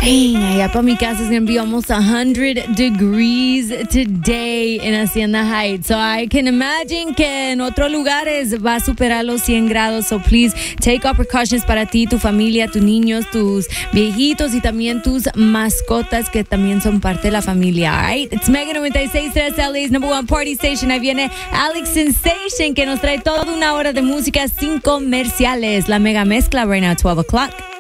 Hey, allá para mi casa se envió almost 100 degrees today en Hacienda Heights. So I can imagine que en otros lugares va a superar los 100 grados. So please take all precautions para ti, tu familia, tus niños, tus viejitos y también tus mascotas que también son parte de la familia. All right? It's Mega 96.3, LA's number one party station. Ahí viene Alex Sensation que nos trae toda una hora de música sin comerciales. La mega mezcla right now, 12 o'clock.